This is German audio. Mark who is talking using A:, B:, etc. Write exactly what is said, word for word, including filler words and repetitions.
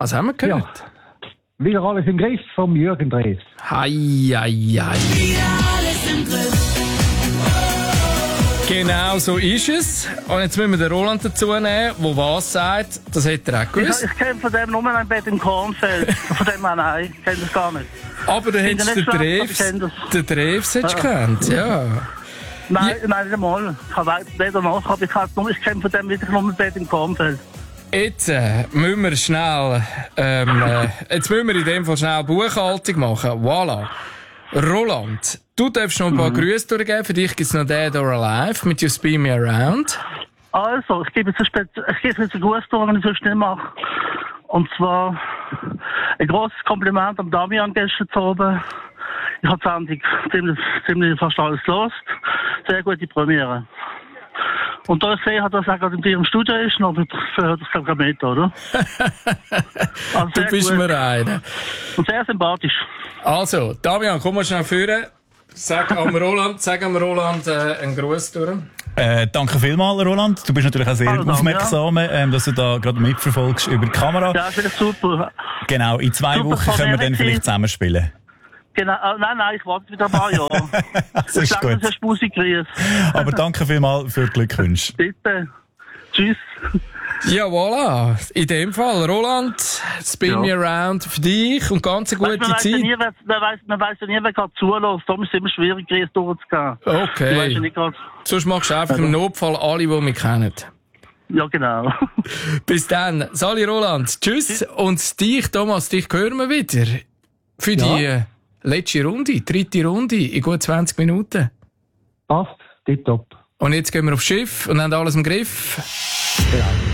A: Was haben wir gehört?
B: Ja. Wieder alles im Griff vom Jürgen Drews.
A: Hei, hei, hei.
C: Wieder alles im Griff.
A: Genau so ist es. Und jetzt müssen wir den Roland dazu nehmen, der was sagt. Das hätte er auch gewusst.
D: Ich, ich kenne von dem nur ein Bett im Kornfeld. Von dem her, nein, ich kenne das gar nicht.
A: Aber du
D: bin
A: hättest
D: ja
A: den
D: nicht schlecht, aber ich
A: Drews,
D: kenn das.
A: den Drews hättest du gekannt, ja.
D: Nein, nein, nicht einmal. Ich habe weder noch, aber ich, halt nur, ich kenne von dem wirklich nur ein Bett im Kornfeld.
A: Jetzt äh, müssen wir schnell, ähm, äh, jetzt müssen wir in dem Fall schnell Buchhaltung machen. Voilà. Roland, du darfst noch ein paar mhm. Grüße durchgeben. Für dich gibt es noch Dead or Alive mit You Spin Me Around.
D: Also, ich gebe jetzt, Spez- ich gebe jetzt einen Gruß durch, wenn ich so schnell mache. Und zwar ein grosses Kompliment am Damian gestern zu oben. Ich habe die Sendung ziemlich, ziemlich fast alles gelost. Sehr gute Premiere. Und da ich sehe, dass er gerade in ihrem Studio ist, noch hört das glaube ich mit, oder? Also
A: du bist
D: gut.
A: mir einer.
D: Und sehr sympathisch.
A: Also, Damian, komm mal schnell führen. Sag am Roland, sag am Roland äh, einen Gruß durch.
E: Äh, danke vielmals, Roland. Du bist natürlich auch sehr
D: Hallo,
E: aufmerksam, ja. ähm, dass du da gerade mitverfolgst über die Kamera.
D: Ja, das ist super.
E: Genau, in zwei
D: Super
E: Wochen können wir dann
D: Kamera
E: vielleicht zusammenspielen.
D: Genau, äh, nein, nein, ich warte wieder ein paar Jahre.
E: Das ist
D: sag,
E: gut.
D: dass du Musik kriegst.
E: Aber danke vielmals für die Glückwünsche.
D: Bitte. Tschüss.
A: Ja, voilà. In dem Fall, Roland, Spin
D: Ja.
A: Me Around für dich und ganz eine gute
D: Weißt, man
A: Zeit.
D: Weiss ja nie, wer, man, weiss, man weiss ja nie, wer gerade zulässt. Darum ist es immer schwierig, Kreis durchzugehen. Du weißt ja
A: Okay.
D: nicht grad.
A: Sonst machst du einfach
D: Also.
A: im Notfall alle, die mich kennen.
D: Ja, genau.
A: Bis dann. Sali Roland. Tschüss. Und dich, Thomas, dich hören wir wieder. Für
B: Ja.
A: die äh, letzte Runde, dritte Runde in gut zwanzig Minuten.
B: Passt, tipptopp.
A: Und jetzt gehen wir aufs Schiff und haben alles im Griff.
B: Ja.